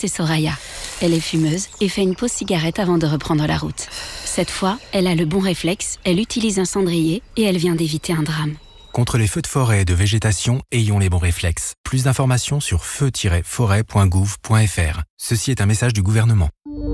c'est Soraya. Elle est fumeuse et fait une pause cigarette avant de reprendre la route. Cette fois, elle a le bon réflexe, elle utilise un cendrier et elle vient d'éviter un drame. Contre les feux de forêt et de végétation, ayons les bons réflexes. Plus d'informations sur feu-forêt.gouv.fr. Ceci est un message du gouvernement.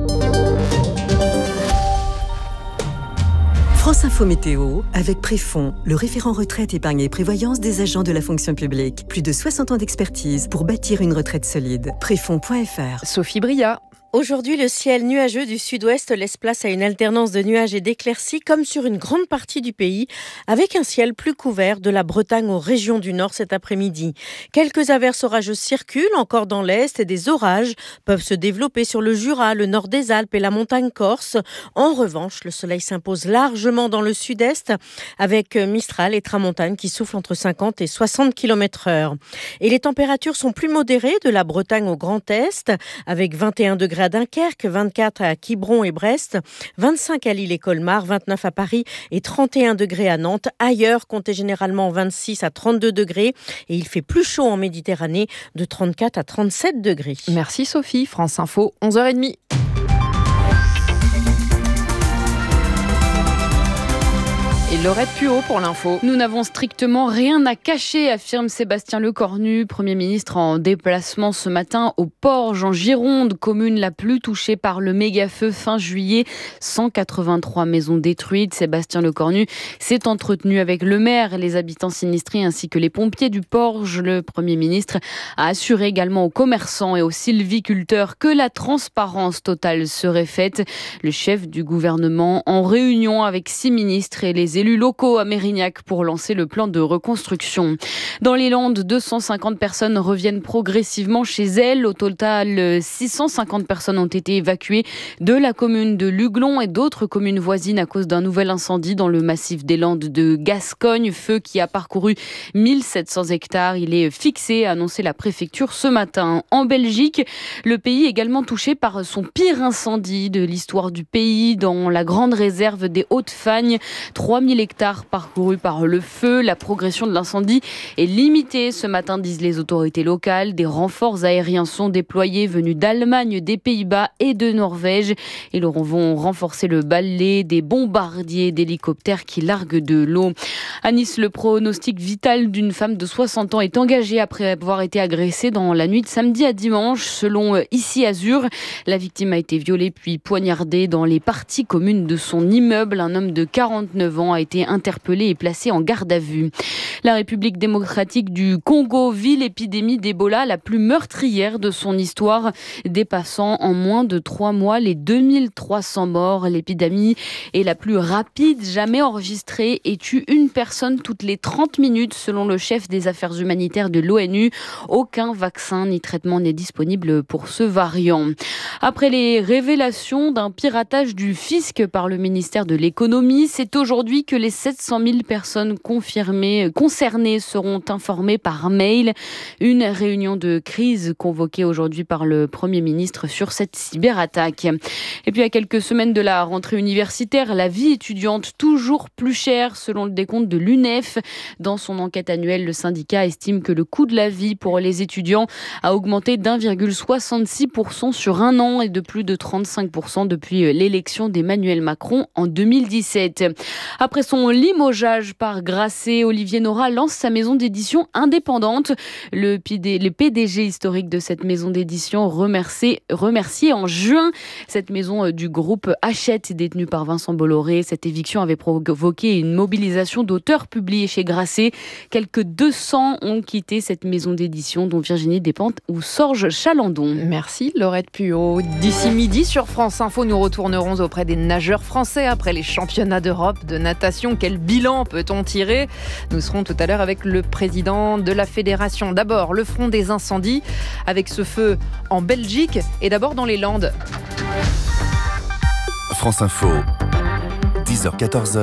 France Info Météo, avec Préfond, le référent retraite, épargne et prévoyance des agents de la fonction publique. Plus de 60 ans d'expertise pour bâtir une retraite solide. Préfond.fr. Sophie Bria. Aujourd'hui, le ciel nuageux du sud-ouest laisse place à une alternance de nuages et d'éclaircies comme sur une grande partie du pays, avec un ciel plus couvert de la Bretagne aux régions du nord cet après-midi. Quelques averses orageuses circulent encore dans l'est et des orages peuvent se développer sur le Jura, le nord des Alpes et la montagne corse. En revanche, le soleil s'impose largement dans le sud-est avec Mistral et Tramontane qui soufflent entre 50 et 60 km/h. Et les températures sont plus modérées de la Bretagne au Grand Est avec 21 degrés à Dunkerque, 24 à Quiberon et Brest, 25 à Lille et Colmar, 29 à Paris et 31 degrés à Nantes. Ailleurs, comptez généralement 26 à 32 degrés et il fait plus chaud en Méditerranée de 34 à 37 degrés. Merci Sophie, France Info, 11h30. Et Laurette Puot pour l'info. Nous n'avons strictement rien à cacher, affirme Sébastien Lecornu, Premier ministre en déplacement ce matin au Porge en Gironde, commune la plus touchée par le méga-feu fin juillet. 183 maisons détruites. Sébastien Lecornu s'est entretenu avec le maire, les habitants sinistrés ainsi que les pompiers du Porge. Le Premier ministre a assuré également aux commerçants et aux sylviculteurs que la transparence totale serait faite. Le chef du gouvernement en réunion avec 6 ministres et les élus locaux à Mérignac pour lancer le plan de reconstruction. Dans les Landes, 250 personnes reviennent progressivement chez elles. Au total, 650 personnes ont été évacuées de la commune de Luglon et d'autres communes voisines à cause d'un nouvel incendie dans le massif des Landes de Gascogne. Feu qui a parcouru 1700 hectares. Il est fixé, a annoncé la préfecture ce matin. En Belgique, le pays est également touché par son pire incendie de l'histoire du pays dans la grande réserve des Hautes-Fagnes. 3000 hectares parcourus par le feu. La progression de l'incendie est limitée ce matin, disent les autorités locales. Des renforts aériens sont déployés venus d'Allemagne, des Pays-Bas et de Norvège. Ils vont renforcer le balai des bombardiers d'hélicoptères qui larguent de l'eau. À Nice, le pronostic vital d'une femme de 60 ans est engagé après avoir été agressée dans la nuit de samedi à dimanche. Selon Ici Azur, la victime a été violée puis poignardée dans les parties communes de son immeuble. Un homme de 49 ans a été interpellé et placé en garde à vue. La République démocratique du Congo vit l'épidémie d'Ebola la plus meurtrière de son histoire, dépassant en moins de 3 mois les 2300 morts. L'épidémie est la plus rapide jamais enregistrée et tue une personne toutes les 30 minutes selon le chef des affaires humanitaires de l'ONU. Aucun vaccin ni traitement n'est disponible pour ce variant. Après les révélations d'un piratage du fisc par le ministère de l'économie, c'est aujourd'hui que les 700 000 personnes concernées seront informées par mail. Une réunion de crise convoquée aujourd'hui par le Premier ministre sur cette cyberattaque. Et puis à quelques semaines de la rentrée universitaire, la vie étudiante toujours plus chère selon le décompte de l'UNEF. Dans son enquête annuelle, le syndicat estime que le coût de la vie pour les étudiants a augmenté d'1,66% sur un an et de plus de 35% depuis l'élection d'Emmanuel Macron en 2017. Après son limogeage par Grasset, Olivier Nora lance sa maison d'édition indépendante. Le PDG historique de cette maison d'édition remercié en juin. Cette maison du groupe Hachette, détenue par Vincent Bolloré. Cette éviction avait provoqué une mobilisation d'auteurs publiés chez Grasset. Quelques 200 ont quitté cette maison d'édition, dont Virginie Despentes ou Sorge Chalandon. Merci Laurette Puot. D'ici midi sur France Info, nous retournerons auprès des nageurs français après les championnats d'Europe de natation. Quel bilan peut-on tirer ? Nous serons tout à l'heure avec le président de la fédération. D'abord, le front des incendies avec ce feu en Belgique et d'abord dans les Landes. France Info, 10h-14h,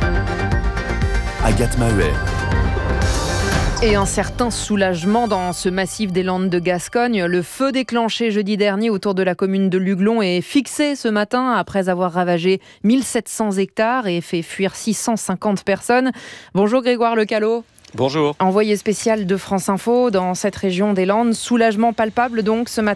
Agathe Maheuer. Et un certain soulagement dans ce massif des Landes de Gascogne. Le feu déclenché jeudi dernier autour de la commune de Luglon est fixé ce matin après avoir ravagé 1700 hectares et fait fuir 650 personnes. Bonjour Grégoire Lecallot. Bonjour. Envoyé spécial de France Info dans cette région des Landes. Soulagement palpable donc ce matin.